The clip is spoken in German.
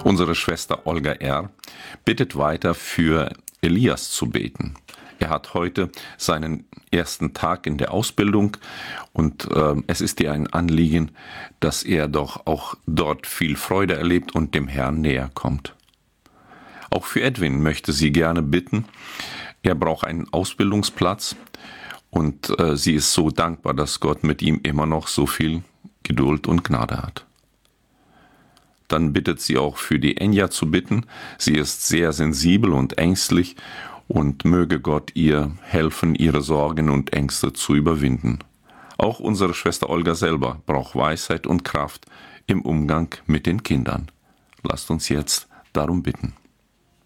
Unsere Schwester Olga R. bittet weiter für Elias zu beten. Er hat heute seinen ersten Tag in der Ausbildung und es ist ihr ein Anliegen, dass er doch auch dort viel Freude erlebt und dem Herrn näher kommt. Auch für Edwin möchte sie gerne bitten. Er braucht einen Ausbildungsplatz und sie ist so dankbar, dass Gott mit ihm immer noch so viel Geduld und Gnade hat. Dann bittet sie auch für die Enja zu bitten. Sie ist sehr sensibel und ängstlich und möge Gott ihr helfen, ihre Sorgen und Ängste zu überwinden. Auch unsere Schwester Olga selber braucht Weisheit und Kraft im Umgang mit den Kindern. Lasst uns jetzt darum bitten.